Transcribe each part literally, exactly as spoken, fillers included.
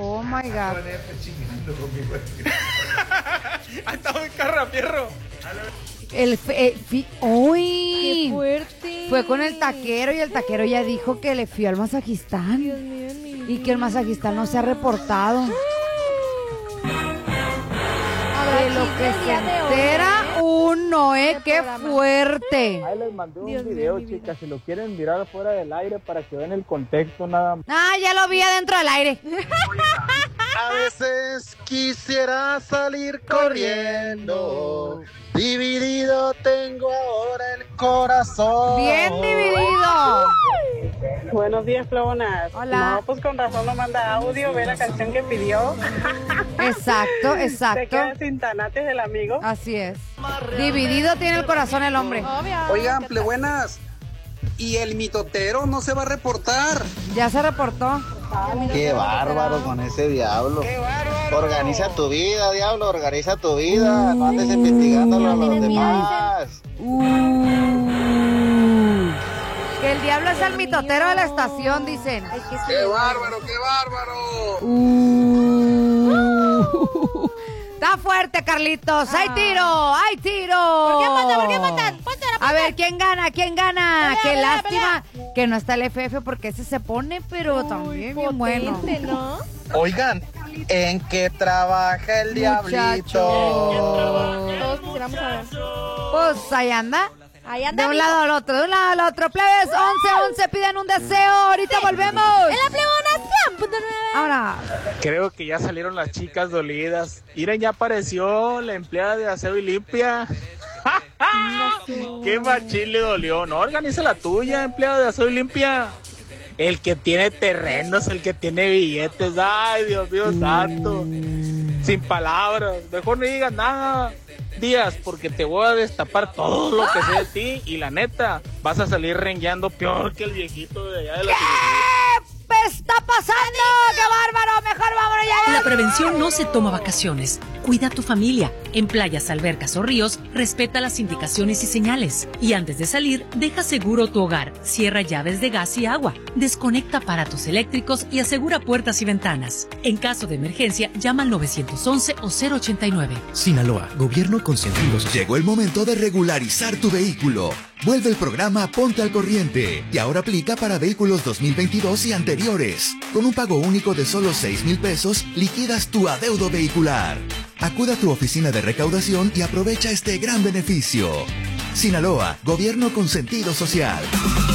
Oh my God. Ahí está un carrafierro. El fe, eh, fi, ¡Uy! ¡Qué fuerte! Fue con el taquero y el taquero ya dijo que le fió al masajistán. Dios mío, mi Y que el masajistán no se ha reportado. De lo que se entera uno, ¿eh? ¡Qué fuerte! Ahí les mandé un Dios mío, video, mi vida. chicas, si lo quieren mirar fuera del aire para que vean el contexto nada más. Ah, ya lo vi adentro del aire. A veces quisiera salir corriendo. Dividido tengo ahora el corazón. Bien dividido. Buenos días, Flonas. Hola. No, pues con razón no manda audio, ve la canción que pidió. Exacto, Se exacto. queda sin tanates del amigo. Así es. Dividido tiene el corazón el hombre. Obvio. Oigan, plebuenas, ¿y el mitotero no se va a reportar? Ya se reportó. Qué bárbaro con ese diablo. ¡Qué bárbaro! Organiza tu vida, diablo, organiza tu vida. No andes investigándolo a los tienes miedo, demás. Que el diablo es el mitotero de la estación, dicen. Ay, qué ¡Qué bárbaro, qué bárbaro! Uh. Está fuerte, Carlitos. ¡Hay tiro! ¡Hay tiro! ¿Por qué matan? ¿Por qué matan? Ponte la A ver, ¿quién gana? ¿Quién gana? Pelea, Qué pelea, lástima que no está el F F porque ese se pone, pero también bien bueno. potente, ¿no? Oigan, ¿en qué trabaja el diablito? Todos quisiéramos saber. Pues ahí anda. Ahí anda, De un amigo. lado al otro, de un lado al otro. Plebes, once once, piden un deseo. Ahorita volvemos. En la plebona cien punto nueve. Ahora. Creo que ya salieron las chicas dolidas. Miren, ya apareció la empleada de aseo y limpia. Qué machín le dolió. No, organiza la tuya, empleada de aseo y limpia. El que tiene terrenos, el que tiene billetes. Ay, Dios mío santo. Sin palabras. Mejor no digas nada, Díaz, porque te voy a destapar todo lo que sé de ti. Y la neta, vas a salir rengueando peor que el viejito de allá de la ¿Qué está pasando? ¡Qué bárbaro! Mejor vámonos ya. La prevención no se toma vacaciones. Cuida a tu familia. En playas, albercas o ríos, respeta las indicaciones y señales. Y antes de salir, deja seguro tu hogar. Cierra llaves de gas y agua. Desconecta aparatos eléctricos y asegura puertas y ventanas. En caso de emergencia, llama al nueve once o cero ochenta y nueve. Sinaloa, gobierno con sentido social. Llegó el momento de regularizar tu vehículo. Vuelve el programa Ponte al Corriente y ahora aplica para vehículos dos mil veintidós y anteriores. Con un pago único de solo seis mil pesos, liquidas tu adeudo vehicular. Acuda a tu oficina de recaudación y aprovecha este gran beneficio. Sinaloa, gobierno con sentido social.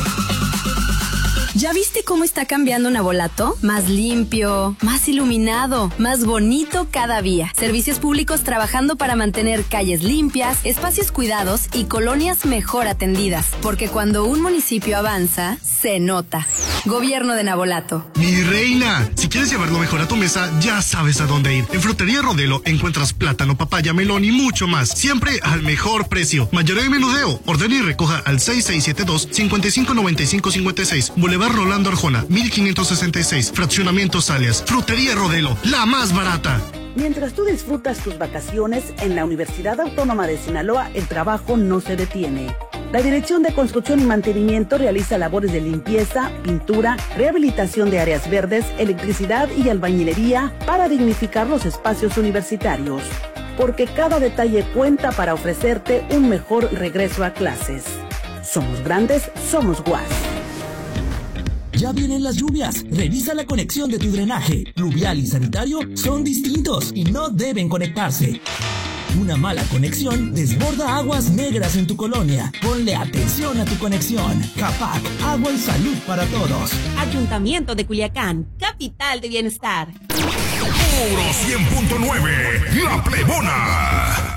¿Ya viste cómo está cambiando Navolato? Más limpio, más iluminado, más bonito cada día. Servicios públicos trabajando para mantener calles limpias, espacios cuidados y colonias mejor atendidas. Porque cuando un municipio avanza, se nota. Gobierno de Navolato. Mi reina, si quieres llevarlo mejor a tu mesa, ya sabes a dónde ir. En Frutería Rodelo encuentras plátano, papaya, melón y mucho más. Siempre al mejor precio. Mayoreo y menudeo. Ordene y recoja al seis seis siete dos, cinco cinco nueve cinco cinco seis. Boulevard Rolando Arjona, mil quinientos sesenta y seis. Fraccionamiento Alias. Frutería Rodelo, la más barata. Mientras tú disfrutas tus vacaciones, en la Universidad Autónoma de Sinaloa el trabajo no se detiene. La Dirección de Construcción y Mantenimiento realiza labores de limpieza, pintura, rehabilitación de áreas verdes, electricidad y albañilería para dignificar los espacios universitarios. Porque cada detalle cuenta para ofrecerte un mejor regreso a clases. Somos grandes, somos U A S. Ya vienen las lluvias. Revisa la conexión de tu drenaje. Pluvial y sanitario son distintos y no deben conectarse. Una mala conexión desborda aguas negras en tu colonia. Ponle atención a tu conexión. CAPAC, agua y salud para todos. Ayuntamiento de Culiacán, capital de bienestar. Oro cien punto nueve, La Plebona.